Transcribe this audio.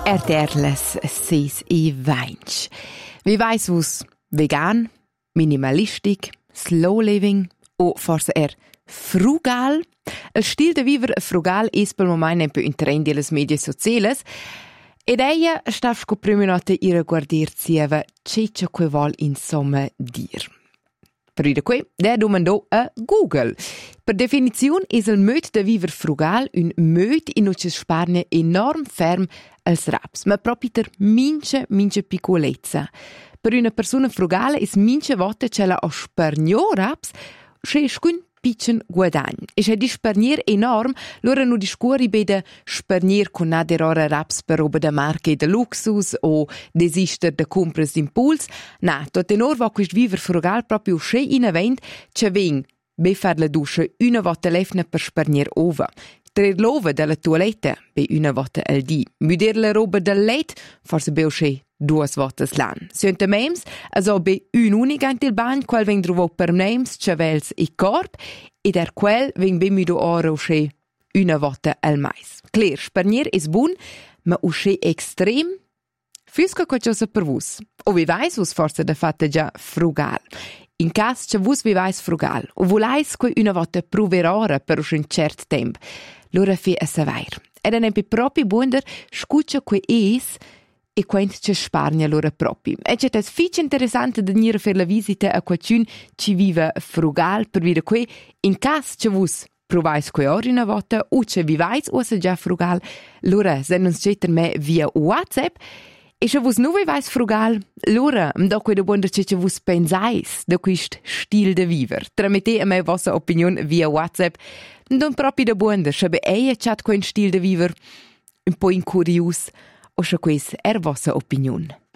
RTR-les 6:20. Wie weiss vus vegan, minimalistic, slow living o forse frugal? Il stil de viver frugal es pel moment un po' in trend delle medie sociales ed ella sta scoprendo notte ira guardir sieva ceccia que vol insomma dir. Per ida que, der domandò a Google. Per definizione es il möd de viver frugal un möd in uce spargne enorm ferm als raps, ma proprio ter mince piccolezza. Per una persona frugale es mince volte ce la o spargnò raps, sche scun piccin guadagn. E se di sparnier enorm, loro nu discuri bede sparnier con naderora raps per roba da marche de luxus o desister de compras d'impuls. Na, tot enor va quist viver frugal proprio sche in event, ce veng be far la duscia una volta lefna per sparnier ova. Trer l'ova dalla toiletta be una volta al di. Muder la roba del let, forse be sche 2 volte l'an. Sente mems, also be un unig ant il bagn, qual veng drovo per mems, chavels e corp, ed quel veng be mudo ora usce una volta al mais. Clear, sparnier es bun, ma usce extrem, fusca qualcosa per vus. O vi vais vus forse da fatta già frugal. In cas che vus vi vais frugal, o volais que una volta proverora per un cert temp, l'ora fi a savair. Ed en empi propi buonder scuccia que es e quent ci spargna loro propi. E c'è fich interessante de venire a fare la visita a qualcun ci vive frugal per dire que in cas ci vus provais que ora una volta o ci vivais o se già frugal, loro se non scetter me via WhatsApp e se vus nu vivais frugal, loro do que de buonder ci vus pensais de quist stil de viver. Tramite a me vostra opinion via WhatsApp, non propi de buonder, se be eia chat quin stil de viver un po' incurius o se quis vostra opinion.